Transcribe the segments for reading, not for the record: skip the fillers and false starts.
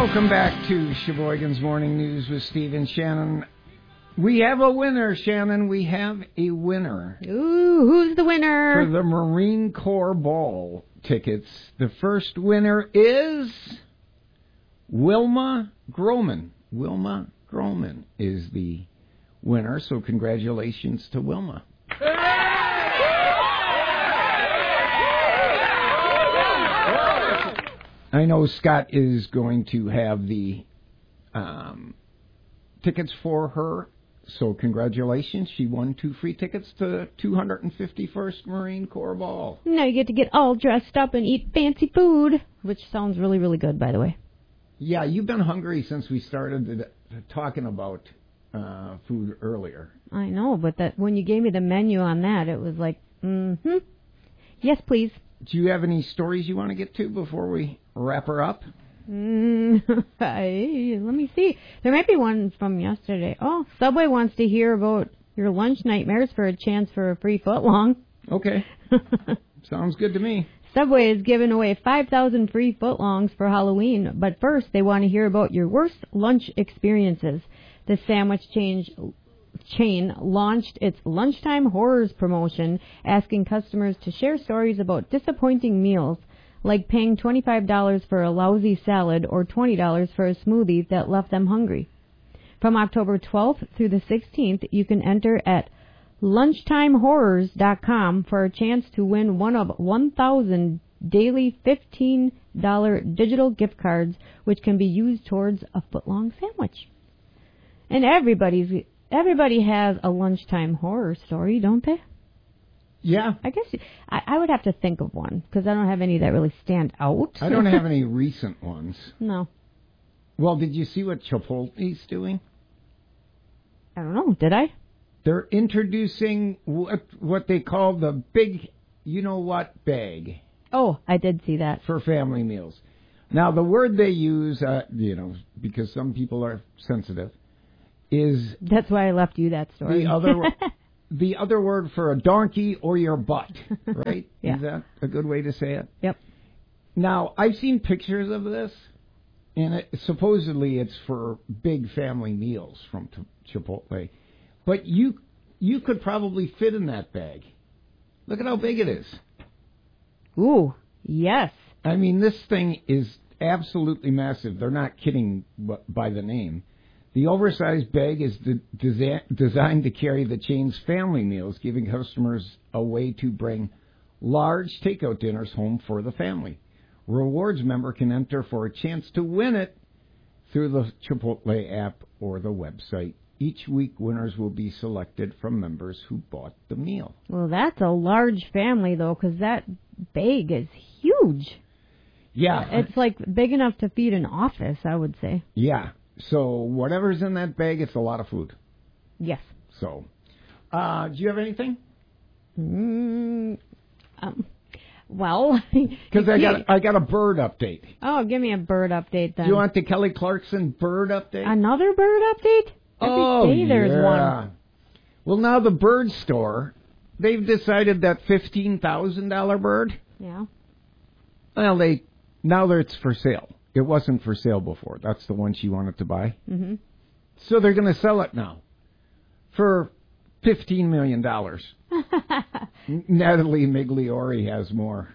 Welcome back to Sheboygan's Morning News with Steve and Shannon. We have a winner, Shannon. We have a winner. Ooh, who's the winner? For the Marine Corps Ball tickets. The first winner is Wilma Groman. Wilma Groman is the winner, so congratulations to Wilma. I know Scott is going to have the tickets for her, so congratulations. She won 2 free tickets to 251st Marine Corps Ball. Now you get to get all dressed up and eat fancy food, which sounds really, really good, by the way. Yeah, you've been hungry since we started talking about food earlier. I know, but that when you gave me the menu on that, it was like, yes, please. Do you have any stories you want to get to before we wrap her up? Let me see. There might be one from yesterday. Oh, Subway wants to hear about your lunch nightmares for a chance for a free footlong. Okay. Sounds good to me. Subway is giving away 5,000 free footlongs for Halloween, but first they want to hear about your worst lunch experiences. The sandwich chain launched its Lunchtime Horrors promotion, asking customers to share stories about disappointing meals, like paying $25 for a lousy salad or $20 for a smoothie that left them hungry. From October 12th through the 16th, you can enter at lunchtimehorrors.com for a chance to win one of 1,000 daily $15 digital gift cards, which can be used towards a footlong sandwich. And everybody has a lunchtime horror story, don't they? Yeah. I guess I would have to think of one, because I don't have any that really stand out. I don't have any recent ones. No. Well, did you see what Chipotle's doing? I don't know. Did I? They're introducing what they call the big you-know-what bag. Oh, I did see that. For family meals. Now, the word they use, because some people are sensitive, is... That's why I left you that story. The other word for a donkey or your butt, right? Yeah. Is that a good way to say it? Yep. Now, I've seen pictures of this, and supposedly it's for big family meals from Chipotle. But you could probably fit in that bag. Look at how big it is. Ooh, yes. I mean, this thing is absolutely massive. They're not kidding by the name. The oversized bag is designed to carry the chain's family meals, giving customers a way to bring large takeout dinners home for the family. Rewards member can enter for a chance to win it through the Chipotle app or the website. Each week, winners will be selected from members who bought the meal. Well, that's a large family, though, because that bag is huge. Yeah. It's like big enough to feed an office, I would say. Yeah. So whatever's in that bag, it's a lot of food. Yes. So, do you have anything? Well, because I got a bird update. Oh, give me a bird update then. Do you want the Kelly Clarkson bird update? Another bird update? Every day there's one. Well, now the bird store, they've decided that $15,000 bird. Yeah. Well, now it's for sale. It wasn't for sale before. That's the one she wanted to buy. Mm-hmm. So they're going to sell it now for $15 million. Natalie Migliori has more.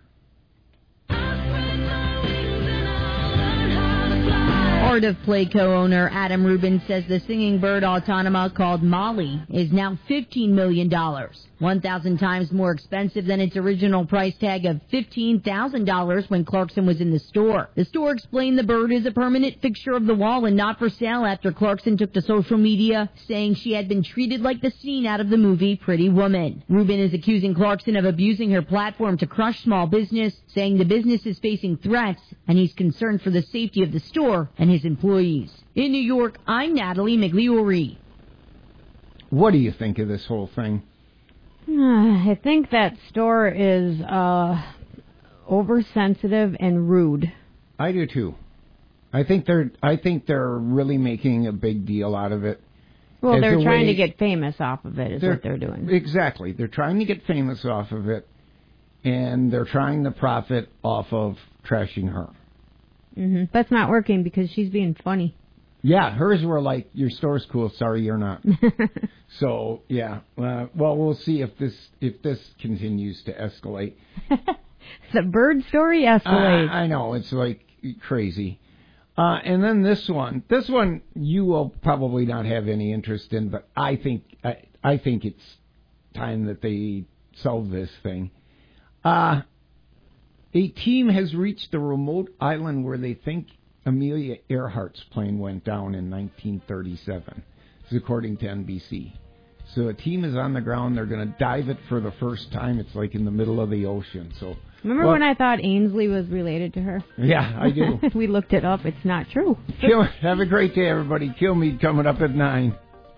Art of Play co-owner Adam Rubin says the singing bird autonoma called Molly is now $15 million, 1,000 times more expensive than its original price tag of $15,000 when Clarkson was in the store. The store explained the bird is a permanent fixture of the wall and not for sale after Clarkson took to social media, saying she had been treated like the scene out of the movie Pretty Woman. Rubin is accusing Clarkson of abusing her platform to crush small business, saying the business is facing threats, and he's concerned for the safety of the store and his employees. In New York, I'm Natalie Migliori. What do you think of this whole thing? I think that store is oversensitive and rude. I do too. I think they're really making a big deal out of it. Well, they're trying to get famous off of it, is what they're doing. Exactly. They're trying to get famous off of it, and they're trying to profit off of trashing her. Mm-hmm. That's not working because she's being funny. Yeah, hers were like, your store's cool, sorry you're not. So, yeah. Well, we'll see if this continues to escalate. The bird story escalates. I know, it's like crazy. And then this one you will probably not have any interest in, but I think it's time that they solve this thing. A team has reached a remote island where they think Amelia Earhart's plane went down in 1937. This is according to NBC. So a team is on the ground. They're going to dive it for the first time. It's like in the middle of the ocean. So remember when I thought Ainsley was related to her? Yeah, I do. We looked it up. It's not true. Have a great day, everybody. Kill Me coming up at 9.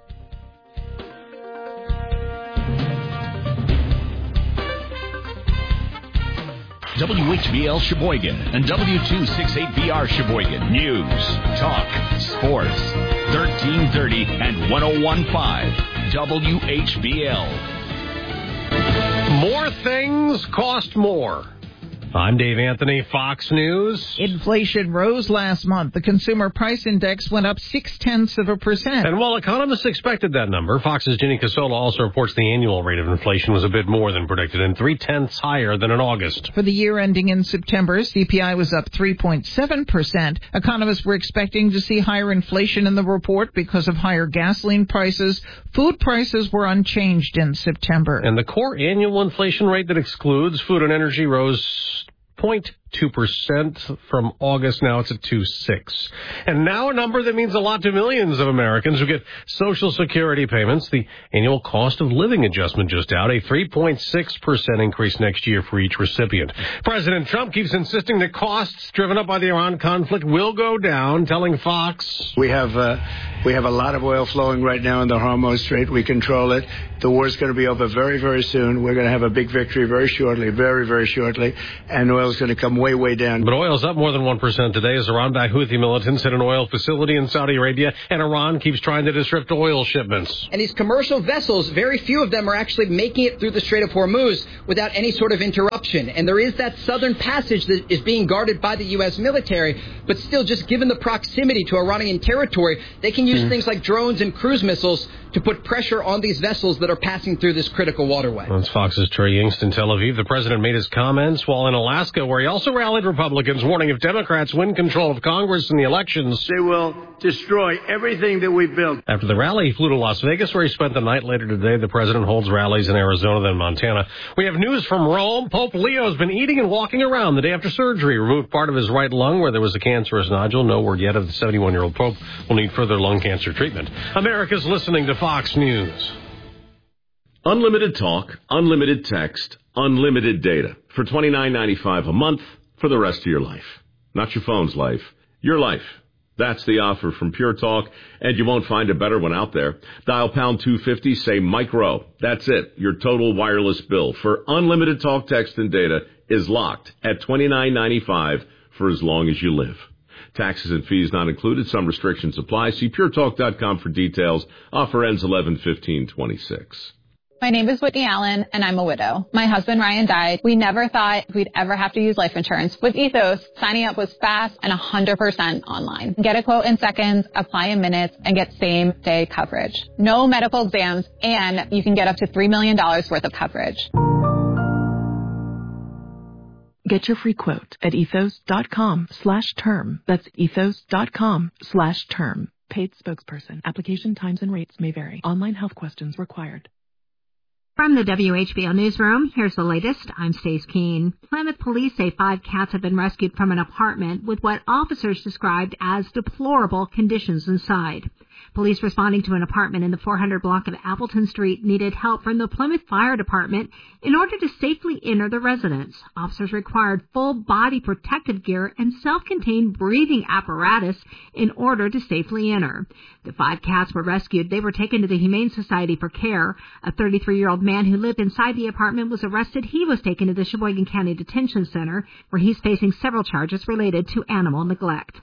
WHBL Sheboygan and W268BR Sheboygan. News, talk, sports. 1330 and 101.5 WHBL. More things cost more. I'm Dave Anthony, Fox News. Inflation rose last month. The Consumer Price Index went up 0.6%. And while economists expected that number, Fox's Ginny Casola also reports the annual rate of inflation was a bit more than predicted and 0.3 higher than in August. For the year ending in September, CPI was up 3.7%. Economists were expecting to see higher inflation in the report because of higher gasoline prices. Food prices were unchanged in September. And the core annual inflation rate that excludes food and energy rose 0.2% from August. Now it's at 2.6. And now a number that means a lot to millions of Americans who get Social Security payments. The annual cost of living adjustment just out, a 3.6% increase next year for each recipient. President Trump keeps insisting that costs driven up by the Iran conflict will go down, telling Fox, We have a lot of oil flowing right now in the Hormuz Strait. We control it. The war's going to be over very, very soon. We're going to have a big victory very shortly, very, very shortly. And oil's going to come way, way down. But oil's up more than 1% today as Iran-backed Houthi militants hit an oil facility in Saudi Arabia, and Iran keeps trying to disrupt oil shipments. And these commercial vessels, very few of them are actually making it through the Strait of Hormuz without any sort of interruption. And there is that southern passage that is being guarded by the U.S. military, but still, just given the proximity to Iranian territory, they can use things like drones and cruise missiles to put pressure on these vessels that are passing through this critical waterway. That's Fox's Trey Yingst in Tel Aviv. The president made his comments while in Alaska, where he also rallied Republicans, warning if Democrats win control of Congress in the elections, They will destroy everything that we built. After the rally, he flew to Las Vegas, where he spent the night. Later today, the president holds rallies in Arizona, then Montana. We have news from Rome. Pope Leo's been eating and walking around the day after surgery. Removed part of his right lung where there was a cancerous nodule. No word yet if the 71-year-old Pope will need further lung cancer treatment. America's listening to Fox News. Unlimited talk, unlimited text, unlimited data for $29.95 a month for the rest of your life. Not your phone's life, your life. That's the offer from Pure Talk, and you won't find a better one out there. Dial pound 250, say micro. That's it. Your total wireless bill for unlimited talk, text, and data is locked at $29.95 for as long as you live. Taxes and fees not included. Some restrictions apply. See puretalk.com for details. Offer ends 11/15/26. My name is Whitney Allen, and I'm a widow. My husband, Ryan, died. We never thought we'd ever have to use life insurance. With Ethos, signing up was fast and 100% online. Get a quote in seconds, apply in minutes, and get same-day coverage. No medical exams, and you can get up to $3 million worth of coverage. Get your free quote at ethos.com/term. That's ethos.com/term. Paid spokesperson. Application times and rates may vary. Online health questions required. From the WHBL Newsroom, here's the latest. I'm Stace Keene. Plymouth police say 5 cats have been rescued from an apartment with what officers described as deplorable conditions inside. Police responding to an apartment in the 400 block of Appleton Street needed help from the Plymouth Fire Department in order to safely enter the residence. Officers required full-body protective gear and self-contained breathing apparatus in order to safely enter. The 5 cats were rescued. They were taken to the Humane Society for care. A 33-year-old man who lived inside the apartment was arrested. He was taken to the Sheboygan County Detention Center, where he's facing several charges related to animal neglect.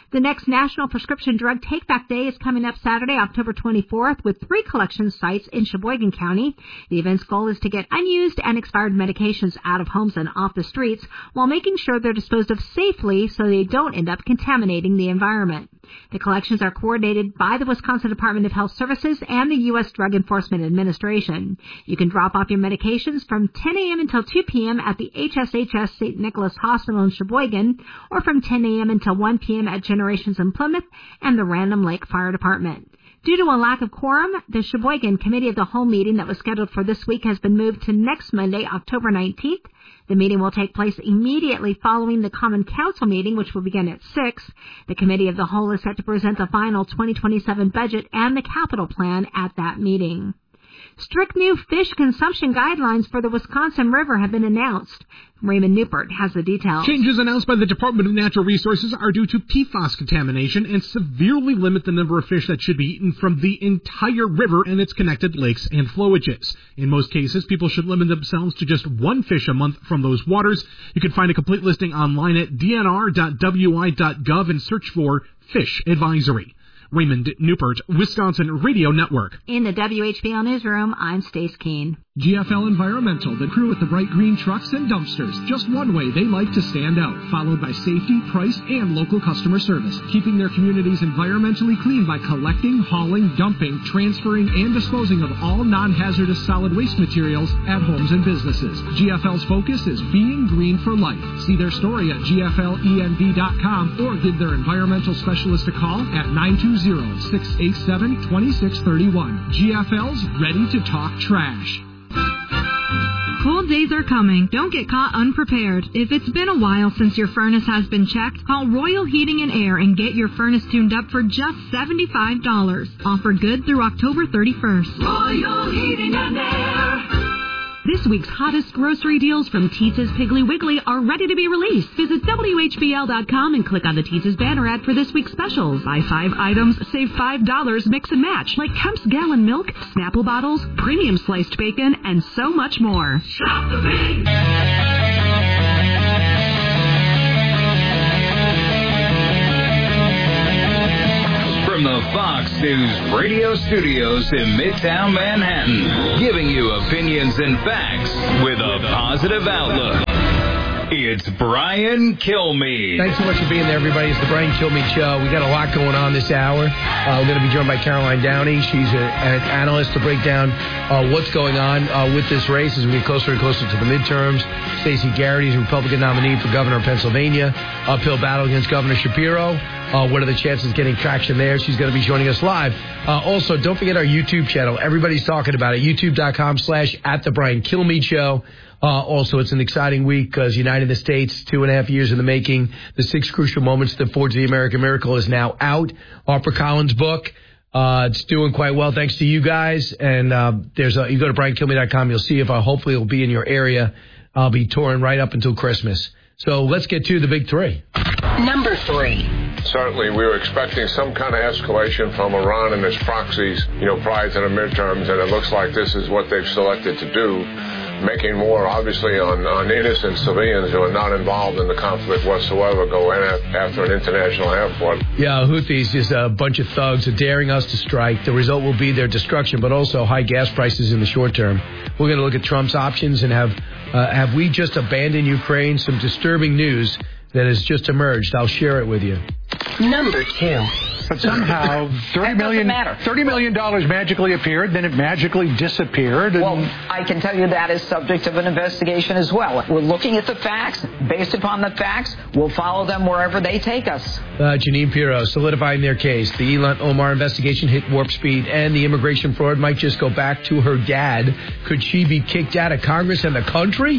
The next National Prescription Drug Take-Back Day is coming up Saturday, October 24th, with 3 collection sites in Sheboygan County. The event's goal is to get unused and expired medications out of homes and off the streets while making sure they're disposed of safely so they don't end up contaminating the environment. The collections are coordinated by the Wisconsin Department of Health Services and the U.S. Drug Enforcement Administration. You can drop off your medications from 10 a.m. until 2 p.m. at the HSHS St. Nicholas Hospital in Sheboygan, or from 10 a.m. until 1 p.m. at Generations in Plymouth and the Random Lake Fire Department. Due to a lack of quorum, the Sheboygan Committee of the Whole meeting that was scheduled for this week has been moved to next Monday, October 19th. The meeting will take place immediately following the Common Council meeting, which will begin at 6. The Committee of the Whole is set to present the final 2027 budget and the capital plan at that meeting. Strict new fish consumption guidelines for the Wisconsin River have been announced. Raymond Newport has the details. Changes announced by the Department of Natural Resources are due to PFAS contamination and severely limit the number of fish that should be eaten from the entire river and its connected lakes and flowages. In most cases, people should limit themselves to just 1 fish a month from those waters. You can find a complete listing online at dnr.wi.gov and search for Fish Advisory. Raymond Newport, Wisconsin Radio Network. In the WHBL Newsroom, I'm Stace Keene. GFL Environmental, the crew with the bright green trucks and dumpsters. Just one way they like to stand out, followed by safety, price, and local customer service. Keeping their communities environmentally clean by collecting, hauling, dumping, transferring, and disposing of all non-hazardous solid waste materials at homes and businesses. GFL's focus is being green for life. See their story at gflenv.com or give their environmental specialist a call at 920-687-2631. GFL's ready to talk trash. Cold days are coming. Don't get caught unprepared. If it's been a while since your furnace has been checked, call Royal Heating and Air and get your furnace tuned up for just $75. Offer good through October 31st. Royal Heating and Air. This week's hottest grocery deals from Teetz's Piggly Wiggly are ready to be released. Visit WHBL.com and click on the Teetz's banner ad for this week's specials. Buy 5 items, save $5, mix and match, like Kemp's Gallon Milk, Snapple bottles, premium sliced bacon, and so much more. Shop the big. From the Fox News radio studios in Midtown Manhattan, giving you opinions and facts with a positive outlook. It's Brian Kilmeade. Thanks so much for being there, everybody. It's the Brian Kilmeade Show. We got a lot going on this hour. We're going to be joined by Caroline Downey. She's an analyst to break down what's going on with this race as we get closer and closer to the midterms. Stacey Garrett is a Republican nominee for governor of Pennsylvania. Uphill battle against Governor Shapiro. What are the chances of getting traction there? She's going to be joining us live. Also, don't forget our YouTube channel. Everybody's talking about it. YouTube.com/@TheBrianKilmeade Show. Also, it's an exciting week because United the States, 2.5 years in the making. The 6 crucial moments that forged the American miracle is now out. HarperCollins book. It's doing quite well thanks to you guys. And you go to BrianKilmeade.com. You'll see if hopefully it'll be in your area. I'll be touring right up until Christmas. So let's get to the big 3. Number 3. Certainly, we were expecting some kind of escalation from Iran and its proxies, prior to the midterms, and it looks like this is what they've selected to do, making war, obviously, on innocent civilians who are not involved in the conflict whatsoever, go in after an international airport. Yeah, Houthis, just a bunch of thugs, are daring us to strike. The result will be their destruction, but also high gas prices in the short term. We're going to look at Trump's options and have we just abandoned Ukraine? Some disturbing news that has just emerged. I'll share it with you. Number 2. But somehow $30 million magically appeared, then it magically disappeared. Well, I can tell you that is subject of an investigation as well. We're looking at the facts. Based upon the facts, we'll follow them wherever they take us. Janine Pirro solidifying their case. The Ilhan Omar investigation hit warp speed, and the immigration fraud might just go back to her dad. Could she be kicked out of Congress and the country?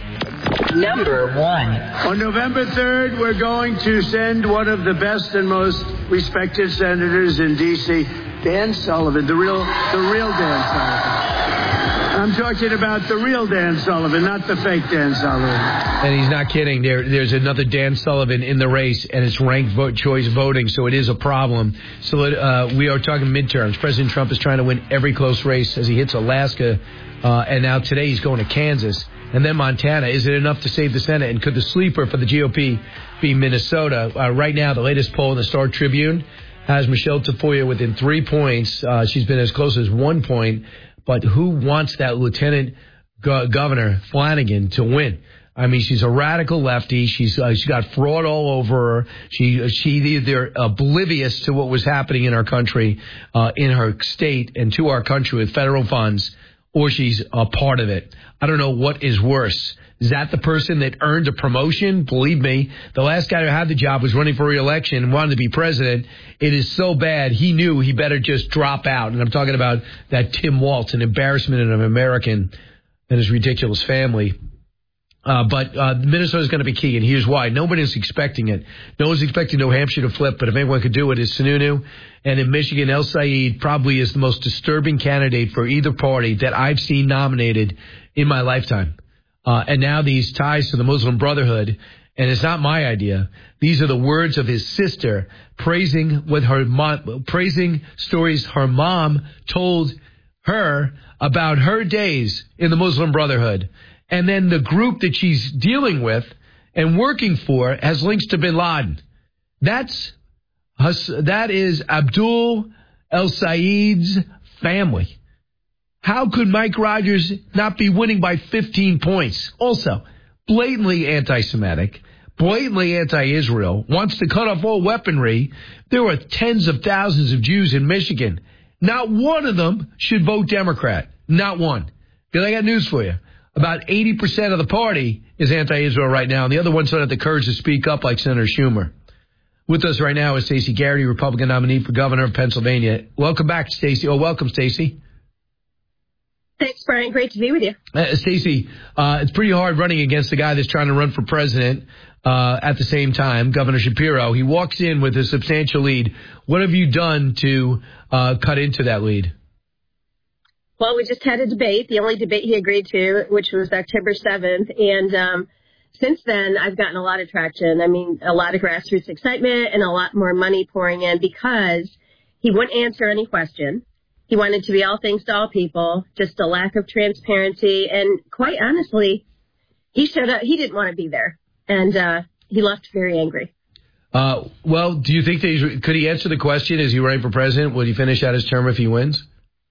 Number 1. On November 3rd, we're going to send one of the best and most respected senators in D.C., Dan Sullivan, the real Dan Sullivan. I'm talking about the real Dan Sullivan, not the fake Dan Sullivan. And he's not kidding. There's another Dan Sullivan in the race, and it's ranked choice voting, so it is a problem. So we are talking midterms. President Trump is trying to win every close race as he hits Alaska, and now today he's going to Kansas. and then Montana. Is it enough to save the Senate? And could the sleeper for the GOP be Minnesota? Right now, the latest poll in the Star Tribune has Michelle Tafoya within 3 points. She's been as close as 1 point. But who wants that Lieutenant Governor Flanagan to win? I mean, she's a radical lefty. She's got fraud all over her. She's either oblivious to what was happening in our country, in her state, and to our country with federal funds, or she's a part of it. I don't know what is worse. Is that the person that earned a promotion? Believe me, the last guy who had the job was running for re-election and wanted to be president. It is so bad, he knew he better just drop out. And I'm talking about that Tim Walz, an embarrassment of an American and his ridiculous family. But Minnesota's going to be key, and here's why. Nobody's expecting it. No one's expecting New Hampshire to flip, but if anyone could do it, it's Sununu. And in Michigan, El Said probably is the most disturbing candidate for either party that I've seen nominated in my lifetime. And now these ties to the Muslim Brotherhood, and it's not my idea. These are the words of his sister praising stories her mom told her about her days in the Muslim Brotherhood. And then the group that she's dealing with and working for has links to bin Laden. That is Abdul El Said's family. How could Mike Rogers not be winning by 15 points? Also, blatantly anti-Semitic, blatantly anti-Israel, wants to cut off all weaponry. There were tens of thousands of Jews in Michigan. Not one of them should vote Democrat. Not one. Because I got news for you. About 80% of the party is anti-Israel right now, and the other ones don't have the courage to speak up like Senator Schumer. With us right now is Stacey Garrity, Republican nominee for governor of Pennsylvania. Welcome back, Stacey. Welcome, Stacey. Thanks, Brian. Great to be with you. Stacey, it's pretty hard running against the guy that's trying to run for president at the same time, Governor Shapiro. He walks in with a substantial lead. What have you done to cut into that lead? Well, we just had a debate, the only debate he agreed to, which was October 7th. And since then, I've gotten a lot of traction. I mean, a lot of grassroots excitement and a lot more money pouring in because he wouldn't answer any question. He wanted to be all things to all people, just a lack of transparency. And quite honestly, he showed up. He didn't want to be there. And he left very angry. Well, do you think that could he answer the question? Is he running for president? Will he finish out his term if he wins?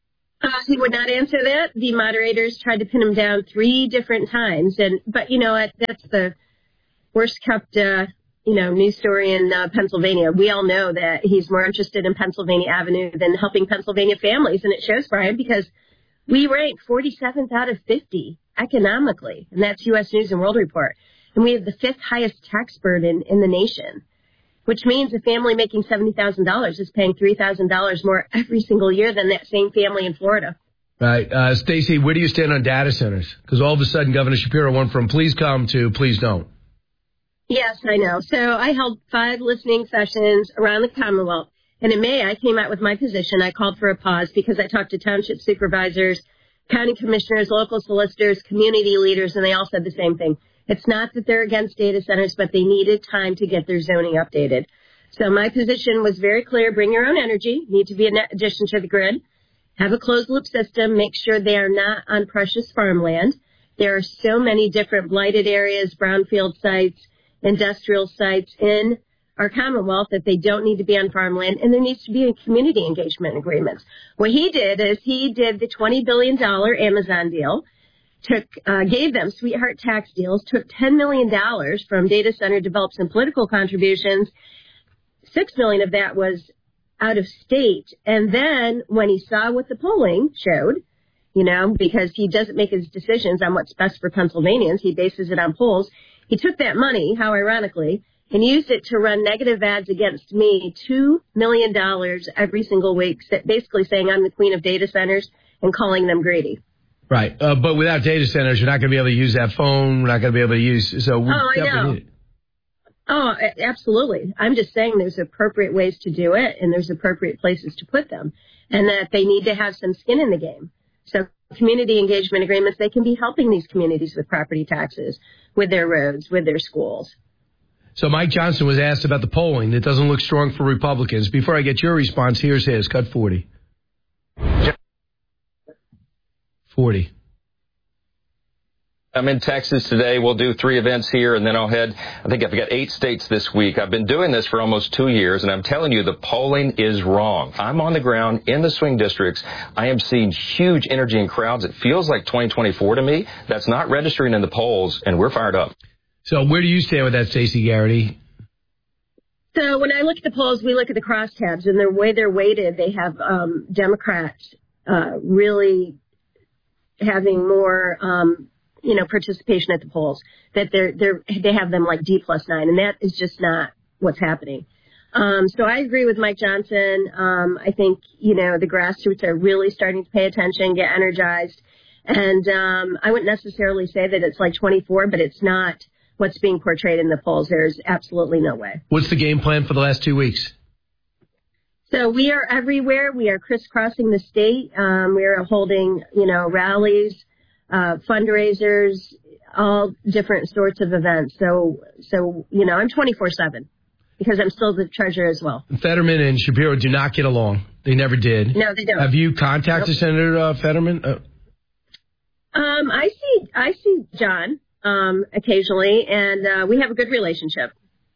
He would not answer that. The moderators tried to pin him down 3 different times. But you know what? That's the worst kept, news story in Pennsylvania. We all know that he's more interested in Pennsylvania Avenue than helping Pennsylvania families. And it shows, Brian, because we rank 47th out of 50 economically. And that's U.S. News and World Report. And we have the 5th highest tax burden in the nation, which means a family making $70,000 is paying $3,000 more every single year than that same family in Florida. Right. Stacey, where do you stand on data centers? Because all of a sudden, Governor Shapiro went from please come to please don't. Yes, I know. So I held 5 listening sessions around the Commonwealth. And in May, I came out with my position. I called for a pause because I talked to township supervisors, county commissioners, local solicitors, community leaders, and they all said the same thing. It's not that they're against data centers, but they needed time to get their zoning updated. So my position was very clear. Bring your own energy. Need to be a net addition to the grid. Have a closed-loop system. Make sure they are not on precious farmland. There are so many different blighted areas, brownfield sites, industrial sites in our Commonwealth that they don't need to be on farmland, and there needs to be community engagement agreements. What he did is he did the $20 billion Amazon deal, gave them sweetheart tax deals, took $10 million from data center developers and political contributions. $6 million of that was out of state. And then when he saw what the polling showed, because he doesn't make his decisions on what's best for Pennsylvanians, he bases it on polls. He took that money, how ironically, and used it to run negative ads against me, $2 million every single week, basically saying I'm the queen of data centers and calling them greedy. Right. But without data centers, you're not going to be able to use that phone. We're not going to be able to use. So we definitely need it. Oh, absolutely. I'm just saying there's appropriate ways to do it and there's appropriate places to put them and that they need to have some skin in the game. So community engagement agreements, they can be helping these communities with property taxes, with their roads, with their schools. So Mike Johnson was asked about the polling. It doesn't look strong for Republicans. Before I get your response, here's his. Cut 40. 40. I'm in Texas today. We'll do 3 events here, and then I'll head, I think I've got 8 states this week. I've been doing this for almost 2 years, and I'm telling you, the polling is wrong. I'm on the ground in the swing districts. I am seeing huge energy in crowds. It feels like 2024 to me. That's not registering in the polls, and we're fired up. So where do you stand with that, Stacey Garrity? So when I look at the polls, we look at the crosstabs, and the way they're weighted, they have Democrats really having more participation at the polls, that they have them like D+9, and that is just not what's happening. So I agree with Mike Johnson. I think, the grassroots are really starting to pay attention, get energized. And I wouldn't necessarily say that it's like 24, but it's not what's being portrayed in the polls. There's absolutely no way. What's the game plan for the last 2 weeks? So we are everywhere. We are crisscrossing the state. We are holding, rallies, fundraisers, all different sorts of events. So I'm 24/7 because I'm still the treasurer as well. Fetterman and Shapiro do not get along. They never did. No, they don't. Have you contacted Senator Fetterman? I see John occasionally, and we have a good relationship.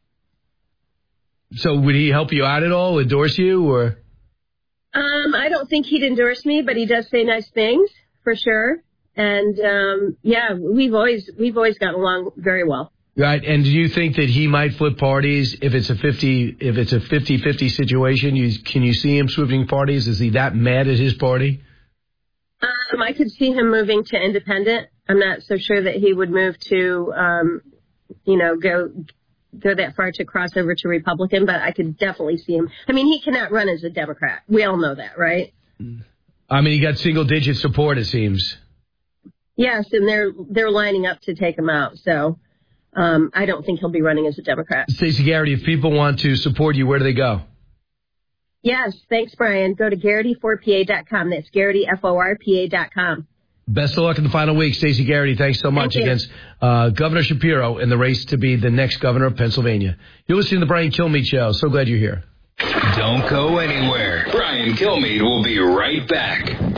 So would he help you out at all, endorse you, or? I don't think he'd endorse me, but he does say nice things for sure. And we've always gotten along very well. Right. And do you think that he might flip parties if it's a 50-50 situation? Can you see him switching parties? Is he that mad at his party? I could see him moving to independent. I'm not so sure that he would move to, go that far to cross over to Republican, but I could definitely see him. I mean, he cannot run as a Democrat. We all know that, right? I mean, he got single-digit support, it seems. Yes, and they're lining up to take him out. So I don't think he'll be running as a Democrat. Stacey Garrity, if people want to support you, where do they go? Yes, thanks, Brian. Go to Garrity4PA.com. That's Garrity, FORPA.com. Best of luck in the final week. Stacey Garrity, thanks so much against Governor Shapiro in the race to be the next governor of Pennsylvania. You're listening to the Brian Kilmeade Show. So glad you're here. Don't go anywhere. Brian Kilmeade will be right back.